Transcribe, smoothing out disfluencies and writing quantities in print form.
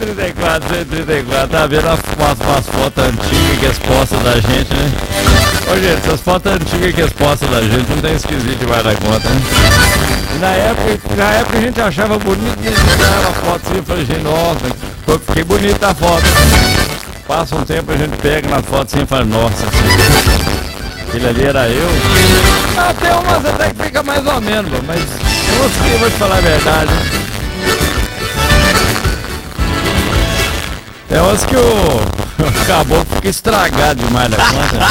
134, 134, tá vendo umas fotos antigas que eles postam da gente, né? Ô gente, essas fotos antigas que eles postam da gente não tem esquisito demais da conta, né? E na época a gente achava bonito e tirava a foto assim, eu falei, gente, nossa, fiquei bonito a foto. Passa um tempo, a gente pega na foto assim e fala, nossa, aquele ali era eu. Até umas até que fica mais ou menos, mas eu vou te falar a verdade. Tem umas que o caboclo fica estragado demais da conta.